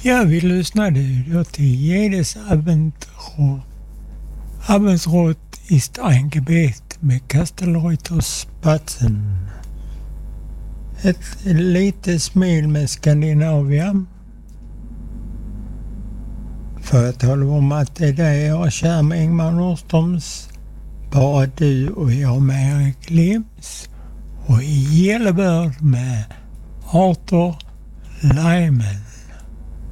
Ja, vi lyssnade då till jedes Abendrot ist ein Gebet med Kastelreuters Spatzen. Ett litet smil med Skandinavien. För att tala om att det är det jag kär med Ingmar Nordströms. Bara du och jag med Erik Lims. Och Yellowbird med Arthur Lyman.